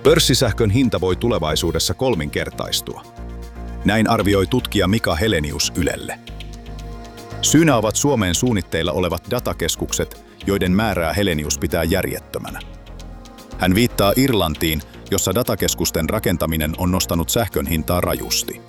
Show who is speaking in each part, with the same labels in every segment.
Speaker 1: Pörssisähkön hinta voi tulevaisuudessa kolminkertaistua. Näin arvioi tutkija Mika Helenius Ylelle. Syynä ovat Suomeen suunnitteilla olevat datakeskukset, joiden määrää Helenius pitää järjettömänä. Hän viittaa Irlantiin, jossa datakeskusten rakentaminen on nostanut sähkön hintaa rajusti.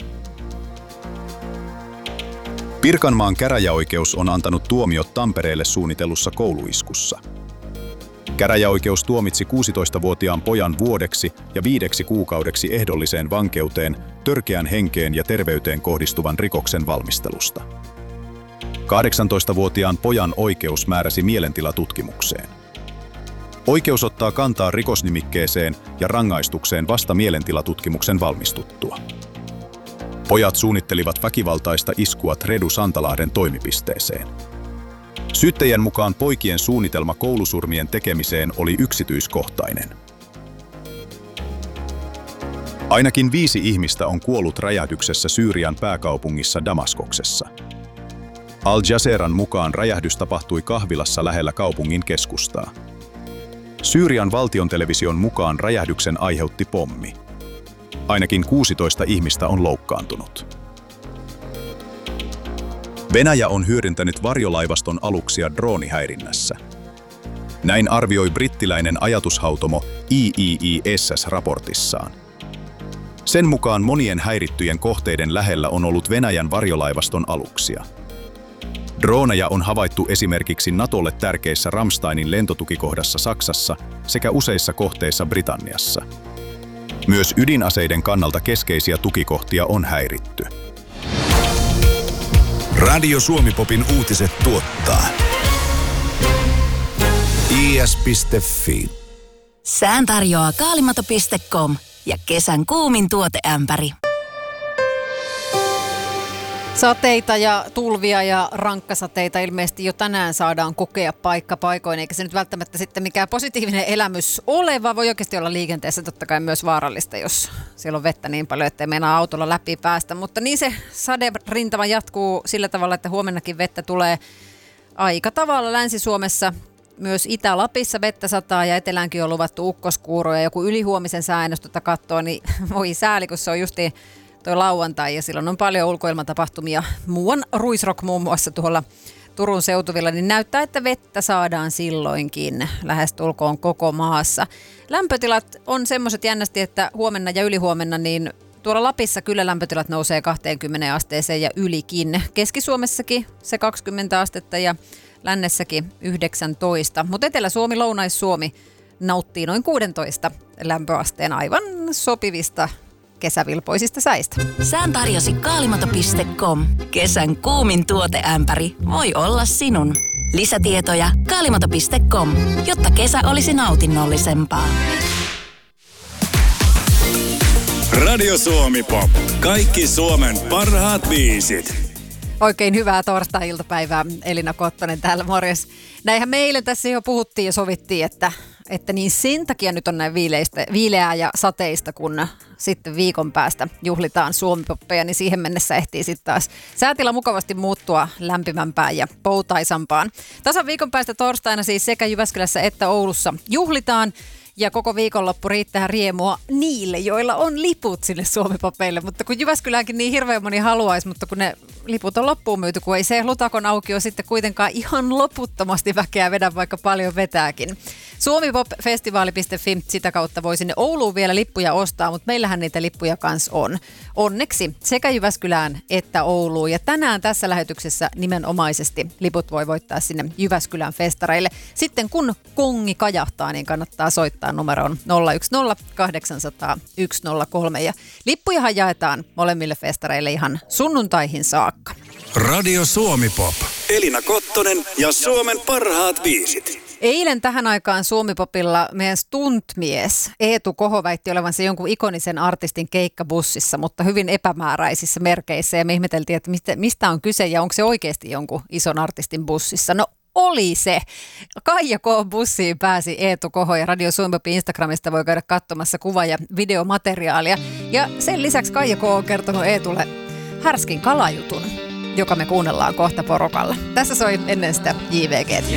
Speaker 1: Pirkanmaan käräjäoikeus on antanut tuomiot Tampereelle suunnitellussa kouluiskussa. Käräjäoikeus tuomitsi 16-vuotiaan pojan vuodeksi ja 5 kuukaudeksi ehdolliseen vankeuteen törkeän henkeen ja terveyteen kohdistuvan rikoksen valmistelusta. 18-vuotiaan pojan oikeus määräsi mielentilatutkimukseen. Oikeus ottaa kantaa rikosnimikkeeseen ja rangaistukseen vasta mielentilatutkimuksen valmistuttua. Pojat suunnittelivat väkivaltaista iskua Tredu Santalahden toimipisteeseen. Syyttäjän mukaan poikien suunnitelma koulusurmien tekemiseen oli yksityiskohtainen. Ainakin 5 ihmistä on kuollut räjähdyksessä Syyrian pääkaupungissa Damaskoksessa. Al Jazeeran mukaan räjähdys tapahtui kahvilassa lähellä kaupungin keskustaa. Syyrian valtiontelevision mukaan räjähdyksen aiheutti pommi. Ainakin 16 ihmistä on loukkaantunut. Venäjä on hyödyntänyt varjolaivaston aluksia droonihäirinnässä. Näin arvioi brittiläinen ajatushautomo IIISS raportissaan. Sen mukaan monien häirittyjen kohteiden lähellä on ollut Venäjän varjolaivaston aluksia. Drooneja on havaittu esimerkiksi NATOlle tärkeissä Ramsteinin lentotukikohdassa Saksassa sekä useissa kohteissa Britanniassa. Myös ydinaseiden kannalta keskeisiä tukikohtia on häiritty.
Speaker 2: Radio Suomi-popin uutiset tuottaa is.fi.
Speaker 3: Sään tarjoaa kaalimato.com ja kesän kuumin tuoteämpäri.
Speaker 4: Sateita ja tulvia ja rankkasateita ilmeisesti jo tänään saadaan kokea paikka paikoin, eikä se nyt välttämättä sitten mikään positiivinen elämys ole, vaan voi oikeasti olla liikenteessä totta kai myös vaarallista, jos siellä on vettä niin paljon, ettei meinaa autolla läpi päästä. Mutta niin se saderintama jatkuu sillä tavalla, että huomennakin vettä tulee aika tavalla Länsi-Suomessa. Myös Itä-Lapissa vettä sataa ja eteläänkin on luvattu ukkoskuuro ja joku ylihuomisen sääennöstä katsoo, niin voi sääli, kun se on justiin toi lauantai ja silloin on paljon ulkoilmatapahtumia. Muuan Ruisrock muun muassa tuolla Turun seutuvilla, niin näyttää, että vettä saadaan silloinkin lähestulkoon koko maassa. Lämpötilat on semmoiset jännästi, että huomenna ja ylihuomenna, niin tuolla Lapissa kyllä lämpötilat nousee 20 asteeseen ja ylikin. Keski-Suomessakin se 20 astetta ja lännessäkin 19. Mutta Etelä-Suomi, Lounais-Suomi nauttii noin 16 lämpöasteen aivan sopivista kesävilpoisista säistä.
Speaker 3: Sään tarjosi kaalimato.com. Kesän kuumin tuoteämpäri voi olla sinun. Lisätietoja kaalimato.com, jotta kesä olisi nautinnollisempaa.
Speaker 2: Radio Suomi-pop. Kaikki Suomen parhaat biisit.
Speaker 4: Oikein hyvää torstai-iltapäivää. Elina Kottonen täällä, morjes. Näinhän me eilen tässä jo puhuttiin ja sovittiin, että niin sen takia nyt on näin viileää ja sateista, kun sitten viikon päästä juhlitaan Suomi-poppeja, niin siihen mennessä ehtii sitten taas säätila mukavasti muuttua lämpimämpään ja poutaisampaan. Tasan viikon päästä torstaina siis sekä Jyväskylässä että Oulussa juhlitaan. Ja koko viikonloppu riittää riemua niille, joilla on liput sinne Suomi-popeille. Mutta kun Jyväskyläänkin niin hirveän moni haluaisi, mutta kun ne liput on loppuun myyty, kun ei se Lutakon aukio sitten kuitenkaan ihan loputtomasti väkeä vedä, vaikka paljon vetääkin. Suomipopfestivaali.fi, sitä kautta voi sinne Ouluun vielä lippuja ostaa, mutta meillähän niitä lippuja kanssa on. Onneksi sekä Jyväskylään että Ouluun. Ja tänään tässä lähetyksessä nimenomaisesti liput voi voittaa sinne Jyväskylän festareille. Sitten kun kongi kajahtaa, niin kannattaa soittaa numeroon 010 800 103. Ja lippujahan jaetaan molemmille festareille ihan sunnuntaihin saakka.
Speaker 2: Radio Suomi-pop. Elina Kottonen ja Suomen parhaat biisit.
Speaker 4: Eilen tähän aikaan Suomi-popilla meidän stuntmies Eetu Koho väitti olevansa jonkun ikonisen artistin keikkabussissa, mutta hyvin epämääräisissä merkeissä. Ja me ihmeteltiin, että mistä on kyse ja onko se oikeasti jonkun ison artistin bussissa. No oli se. Kaija K-bussiin pääsi Eetu Koho ja Radio Suomi-popin Instagramista voi käydä katsomassa kuva- ja videomateriaalia. Ja sen lisäksi Kaija K on kertonut Eetulle härskin kalajutun, joka me kuunnellaan kohta porukalla. Tässä soi ennen sitä JVG.